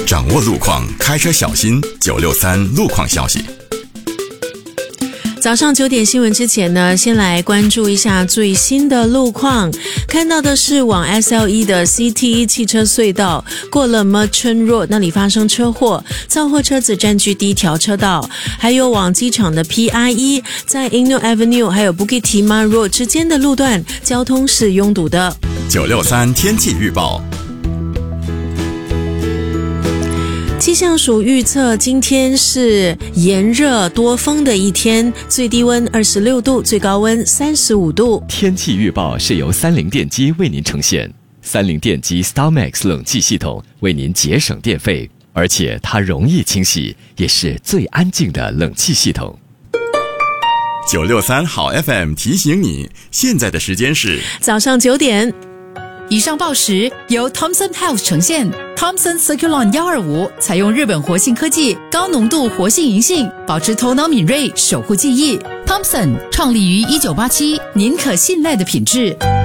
掌握路况，开车小心。963路况消息。 早上9点新闻之前呢，先来关注一下最新的路况。看到的是往 SLE 的 CT 汽车隧道，过了 Merchant Road 那里发生车祸，造货车子占据第一条车道。还有往机场的 PIE 在 Inno Avenue 还有 Bukit Timah Road 之间的路段，交通是拥堵的。 963天气预报。 气象署预测今天是炎热多风的一天，最低温26度，最高温35度。 天气预报是由三菱电机为您呈现。三菱电机 StarMax 冷气系统为您节省电费，而且它容易清洗，也是最安静的冷气系统。 963好 FM 提醒你，现在的时间是早上9点。 以上报时由 Thomson Health 呈现。Thomson Circulon 125采用日本活性科技，高浓度活性银杏，保持头脑敏锐，守护记忆。Thomson 创立于1987，您可信赖的品质。